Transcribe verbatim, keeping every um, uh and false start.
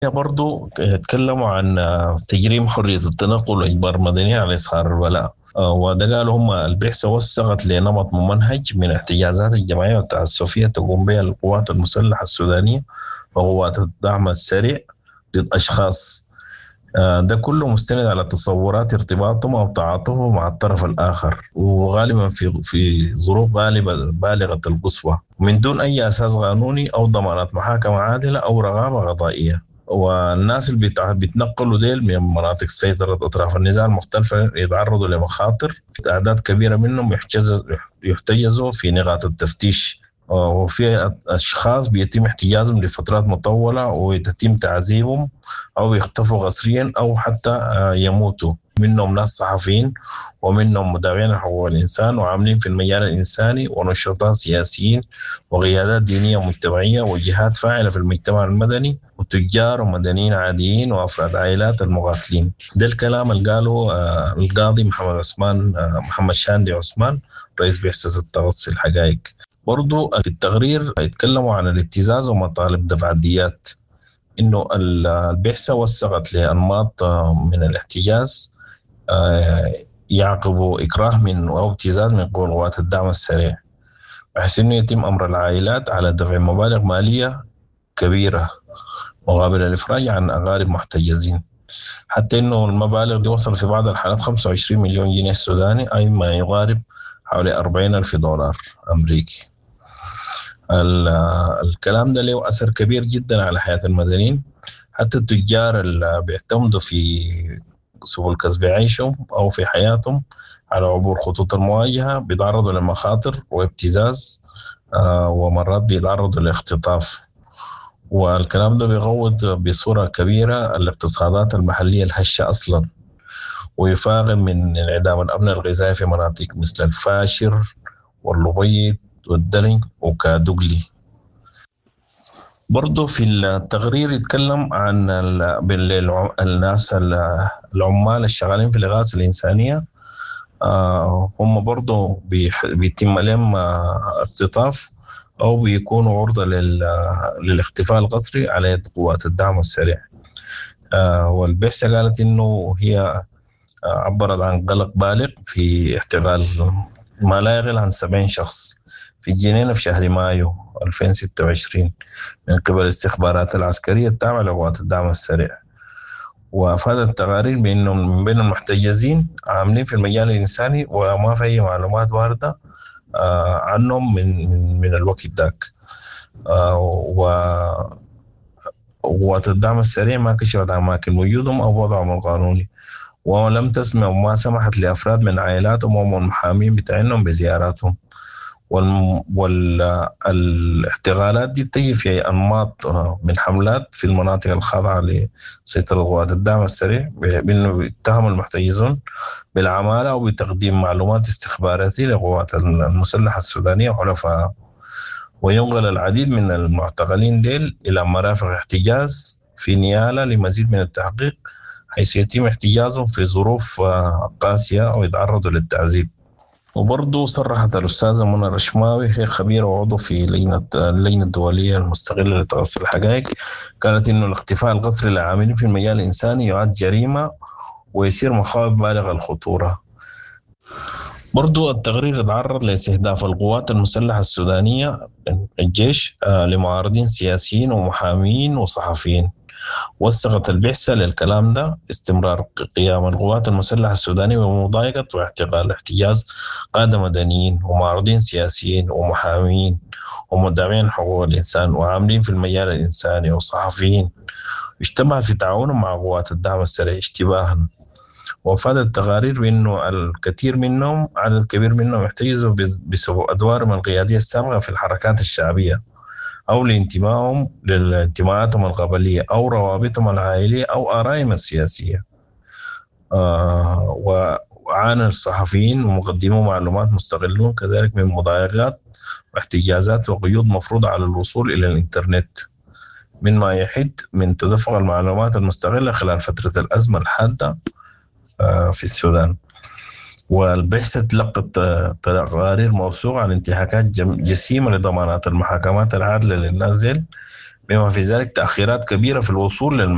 برضو اتكلموا عن آه، تجريم حرية التنقل وإجبار المدنيين على إظهار الولاء. آه، وده قالوا هم البعثة وثقت لنمط ممنهج من احتجازات الجماعية والتعسفية تقوم بها القوات المسلحة السودانية وقوات الدعم السريع ضد أشخاص. آه، ده كله مستند على تصورات ارتباطهم أو تعاطفهم مع الطرف الآخر، وغالبا في في ظروف غالبة بالغة القسوة من دون أي أساس قانوني أو ضمانات محاكمة عادلة أو رقابة قضائية. والناس اللي بيتع- بيتنقلوا ديل من مناطق سيطرة أطراف النزاع المختلفة يتعرضوا لمخاطر. أعداد كبيرة منهم يحجز يحتجزوا في نقاط التفتيش، وفي أشخاص بيتم احتجازهم لفترات مطولة ويتم تعذيبهم أو يختفوا قسريا أو حتى آه، يموتوا. منهم ناس صحفيين ومنهم مدافعين عن حقوق الإنسان وعاملين في المجال الإنساني ونشطاء سياسيين وقيادات دينية ومجتمعية وجهات فاعلة في المجتمع المدني وتجار ومدنيين عاديين وأفراد عائلات المقاتلين. ده الكلام اللي قاله آه، القاضي محمد عثمان آه، محمد شاندي عثمان، رئيس بعثة التقصي الحقائق. برضو في التقرير يتكلموا عن الابتزاز ومطالب دفع الديات، انه ال- البعثة وثقت لأنماط آه، من الاحتجاز آه، يعقبوا إكراه من أو ابتزاز من قبل قوات الدعم السريع، بحيث انه يتم امر العائلات على دفع مبالغ مالية كبيرة مقابل الإفراج عن أقارب محتجزين، حتى انه المبالغ دي وصل في بعض الحالات خمسة وعشرين مليون جنيه سوداني، أي ما يقارب حوالي أربعين ألف دولار أمريكي. ال- الكلام ده له أثر كبير جدا على حياة المدنيين. حتى التجار اللي بيعتمدوا في سبل كسب عيشهم أو في حياتهم على عبور خطوط المواجهة بيتعرضوا لمخاطر وابتزاز، آه، ومرات بيتعرضوا لاختطاف. والكلام ده بيغوض بصورة كبيرة الاقتصادات المحلية الهشة أصلا، ويفاقم من انعدام الأمن الغذائي في مناطق مثل الفاشر واللبيض والدلي وكادوغلي. برضه في التقرير يتكلم عن ال- بال- الناس ال- العمال الشغالين في الإغاثة الإنسانية. آه، هم برضه بيح- بيتم لهم آه، اختطاف أو بيكونوا عرضة لل- للاختفاء القسري على يد قوات الدعم السريع. آه، والبعثة قالت إنه هي آه، عبرت عن قلق بالغ في احتقال ما لا يقل عن سبعين شخص في جنينة في شهر مايو ألفين وستة وعشرين من قبل الاستخبارات العسكرية التابعة لقوات الدعم السريع. وأفادت التقارير بأنهم من بين المحتجزين عاملين في المجال الإنساني وما في أي معلومات واردة آه، عنهم من من من الوقت ذاك. آه، و- وقوات الدعم السريع ما كشفت عن أماكن وجودهم أو وضعهم القانوني، ولم تسمع وما سمحت لأفراد من عائلاتهم والمحامين بتاعهم بزياراتهم. والاحتغالات دي بتجي في أنماط آه، من حملات في المناطق الخاضعة لسيطرة قوات الدعم السريع، بأنه بيتهم المحتجزون بالعمالة أو بتقديم معلومات استخباراتية لقوات المسلحة السودانية وحلفائها. وينقل العديد من المعتقلين ديل إلى مرافق احتجاز في نيالا لمزيد من التحقيق، حيث يتم احتجازهم في ظروف آه، قاسية أو يتعرضوا للتعذيب. وبرضه صرحت الأستاذة منى الرشماوي، هي خبيرة وعضو في لجنة اللجنة الدولية المستقلة لتقصي الحقائق، قالت إنه الاختفاء القسري للعاملين في المجال الإنساني يعد جريمة ويصير مخاوف بالغة الخطورة. برضو التقرير تعرض لاستهداف القوات المسلحة السودانية الجيش آه، لمعارضين سياسيين ومحامين وصحفيين. وثقت البعثة للكلام ده استمرار قيام القوات المسلحة السودانية بمضايقة واعتقال احتجاز قادة مدنيين ومعارضين سياسيين ومحامين ومدافعين حقوق الإنسان وعاملين في المجال الإنساني وصحفيين، اجتمع في تعاونهم مع قوات الدعم السريع اشتباها. وافادت التقارير بأنه الكثير منهم عدد كبير منهم احتجزوا بسبب أدوارهم القيادية السابقة في الحركات الشعبية أو لانتمائهم لانتماءاتهم القبلية أو روابطهم العائلية أو آرائهم السياسية. آه وعانى الصحفيين ومقدمو معلومات مستقلون كذلك من مضايقات واحتجازات وقيود مفروضة على الوصول إلى الإنترنت، مما يحد من تدفق المعلومات المستغلة خلال فترة الأزمة الحادة آه في السودان. والبعثة تلقت آه، تقارير موثوقة عن انتهاكات جم- جسيمة لضمانات المحاكمات العادلة للناس ديل، بما في ذلك تأخيرات كبيرة في الوصول للمحاكمة